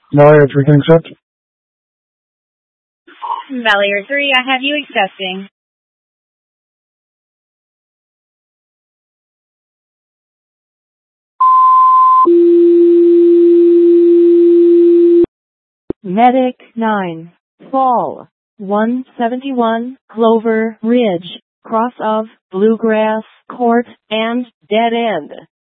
Valier 3 can accept. Valier 3, I have you accepting. Medic 9, Fall, 171, Clover Ridge, cross of Bluegrass Court and Dead End.